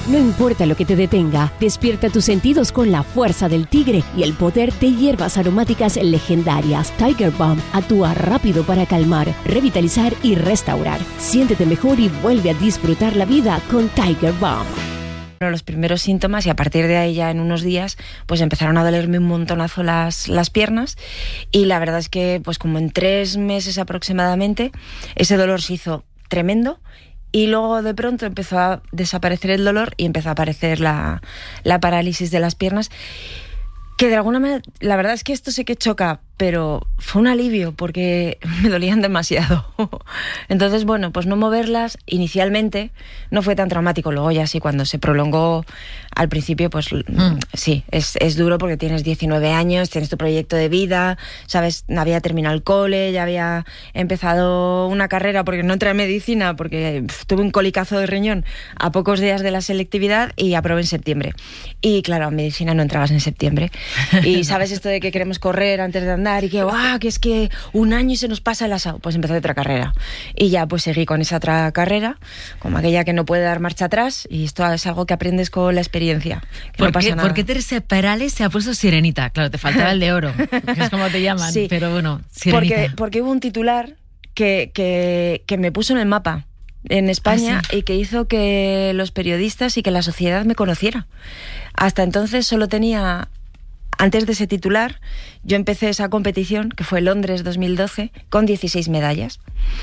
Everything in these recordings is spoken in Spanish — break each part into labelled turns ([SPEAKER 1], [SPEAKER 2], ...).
[SPEAKER 1] No importa lo que te detenga, despierta tus sentidos con la fuerza del tigre y el poder de hierbas aromáticas legendarias. Tiger Balm actúa rápido para calmar, revitalizar y restaurar. Siéntete mejor y vuelve a disfrutar la vida con Tiger Balm.
[SPEAKER 2] Los primeros síntomas, y a partir de ahí ya en unos días pues empezaron a dolerme un montonazo las piernas, y la verdad es que pues como en 3 meses aproximadamente ese dolor se hizo tremendo. Y luego de pronto empezó a desaparecer el dolor y empezó a aparecer la parálisis de las piernas, que de alguna manera, la verdad es que esto sé que choca, pero fue un alivio porque me dolían demasiado. Entonces, bueno, pues no moverlas inicialmente no fue tan traumático. Luego ya sí, cuando se prolongó al principio, pues sí, es duro porque tienes 19 años, tienes tu proyecto de vida, ¿sabes? Había terminado el cole, ya había empezado una carrera porque no entré en medicina porque tuve un colicazo de riñón a pocos días de la selectividad y aprobé en septiembre. Y claro, en medicina no entrabas en septiembre. Y ¿sabes esto de que queremos correr antes de andar? Y que es que un año y se nos pasa el asado. Pues empecé otra carrera y ya pues seguí con esa otra carrera, como aquella que no puede dar marcha atrás, y esto es algo que aprendes con la experiencia. ¿Por
[SPEAKER 3] qué Teresa Perales se ha puesto Sirenita? Claro, te faltaba el de oro, que es como te llaman, sí, pero bueno, Sirenita.
[SPEAKER 2] Porque hubo un titular que me puso en el mapa en España, ¿sí? Y que hizo que los periodistas y que la sociedad me conociera. Hasta entonces solo tenía... Antes de ese titular, yo empecé esa competición, que fue Londres 2012, con 16 medallas.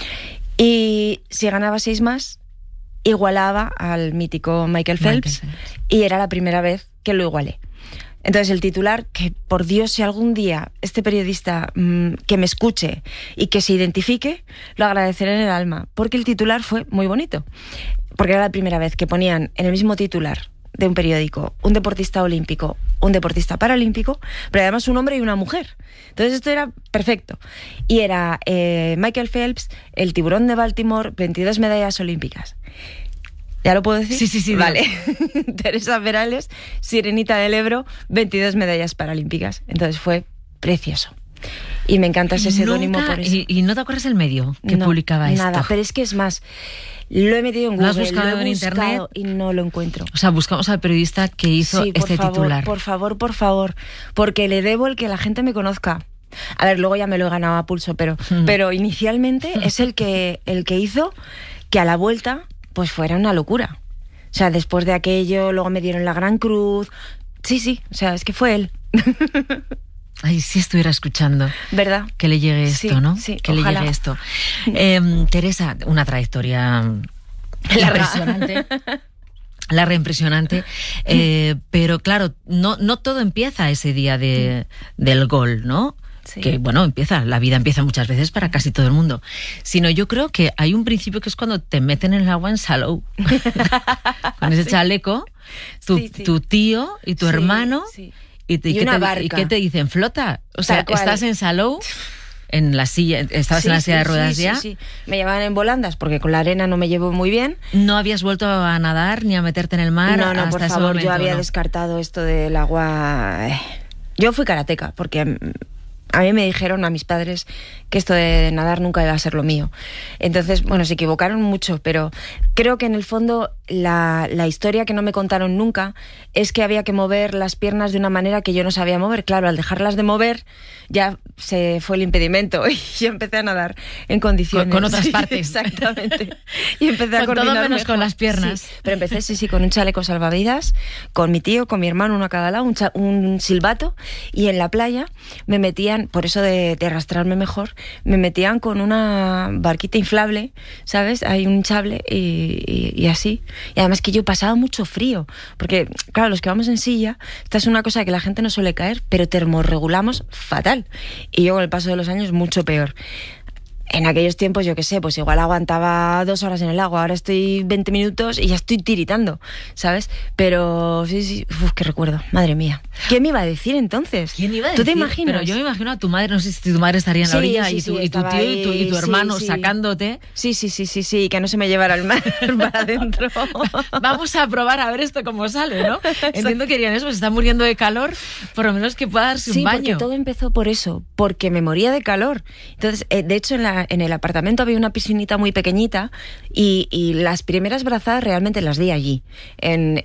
[SPEAKER 2] Y si ganaba 6 más, igualaba al mítico Michael Phelps, y era la primera vez que lo igualé. Entonces el titular, que por Dios, si algún día este periodista que me escuche y que se identifique, lo agradeceré en el alma, porque el titular fue muy bonito. Porque era la primera vez que ponían en el mismo titular de un periódico un deportista olímpico, un deportista paralímpico, pero además un hombre y una mujer. Entonces esto era perfecto. Y era Michael Phelps, el tiburón de Baltimore, 22 medallas olímpicas. ¿Ya lo puedo decir?
[SPEAKER 3] Sí.
[SPEAKER 2] Vale. Teresa Perales, Sirenita del Ebro, 22 medallas paralímpicas. Entonces fue precioso. Y me encanta ese seudónimo por eso.
[SPEAKER 3] ¿Y no te acuerdas el medio que publicaba esto?
[SPEAKER 2] Nada, pero es que es más... Lo he metido en Google,
[SPEAKER 3] ¿Lo has buscado en internet?
[SPEAKER 2] Y no lo encuentro.
[SPEAKER 3] O sea, buscamos al periodista que hizo titular.
[SPEAKER 2] Por favor, porque le debo el que la gente me conozca. A ver, luego ya me lo he ganado a pulso, pero inicialmente es el que hizo que a la vuelta pues fuera una locura. O sea, después de aquello, luego me dieron la Gran Cruz. Sí, o sea, es que fue él.
[SPEAKER 3] Ay, si estuviera escuchando.
[SPEAKER 2] ¿Verdad?
[SPEAKER 3] Que le llegue esto, ¿no?
[SPEAKER 2] Sí,
[SPEAKER 3] que
[SPEAKER 2] ojalá.
[SPEAKER 3] le llegue esto. Teresa, una trayectoria impresionante. Larga, impresionante. Pero claro, no todo empieza ese día del gol, ¿no? Sí. Que bueno, la vida empieza muchas veces para casi todo el mundo. Sino yo creo que hay un principio que es cuando te meten en el agua en Salou. Con ese chaleco, tu tío y tu hermano...
[SPEAKER 2] Sí.
[SPEAKER 3] ¿Y
[SPEAKER 2] una barca.
[SPEAKER 3] ¿Y qué te dicen? ¿Flota? O sea, estás en Salou, en la silla, estabas en la silla de ruedas ya.
[SPEAKER 2] Sí. Me llevaban en volandas porque con la arena no me llevo muy bien.
[SPEAKER 3] ¿No habías vuelto a nadar ni a meterte en el mar?
[SPEAKER 2] No,
[SPEAKER 3] hasta
[SPEAKER 2] por
[SPEAKER 3] ese
[SPEAKER 2] favor,
[SPEAKER 3] momento,
[SPEAKER 2] yo había descartado esto del agua. Yo fui karateca porque a mí me dijeron, a mis padres, que esto de nadar nunca iba a ser lo mío. Entonces, bueno, se equivocaron mucho, pero creo que en el fondo la historia que no me contaron nunca es que había que mover las piernas de una manera que yo no sabía mover. Claro, al dejarlas de mover ya se fue el impedimento y yo empecé a nadar en condiciones.
[SPEAKER 3] Con otras partes.
[SPEAKER 2] Exactamente. Y empecé a coordinar
[SPEAKER 3] todo menos
[SPEAKER 2] mejor.
[SPEAKER 3] Con las piernas.
[SPEAKER 2] Sí, pero empecé, con un chaleco salvavidas, con mi tío, con mi hermano, uno a cada lado, un silbato, y en la playa me metían, por eso de arrastrarme mejor, me metían con una barquita inflable, ¿sabes? Hay un hinchable y así. Y además que yo pasaba mucho frío, porque claro, los que vamos en silla, esta es una cosa que la gente no suele caer, pero termorregulamos fatal. Y yo con el paso de los años mucho peor. En aquellos tiempos, yo qué sé, pues igual aguantaba 2 horas en el agua, ahora estoy 20 minutos y ya estoy tiritando, ¿sabes? Pero sí, qué recuerdo, madre mía. ¿Quién me iba a decir entonces?
[SPEAKER 3] ¿Quién iba a decir?
[SPEAKER 2] ¿Tú te imaginas?
[SPEAKER 3] Pero yo me imagino a tu madre, no sé si tu madre estaría en la orilla y tu tío y tu hermano sacándote.
[SPEAKER 2] Sí, que no se me llevara el mar para adentro.
[SPEAKER 3] Vamos a probar a ver esto cómo sale, ¿no? Entiendo que querían eso, se está muriendo de calor, por lo menos que pueda darse un baño.
[SPEAKER 2] Sí, porque todo empezó por eso, porque me moría de calor. Entonces, de hecho, en el apartamento había una piscinita muy pequeñita y las primeras brazadas realmente las di allí, en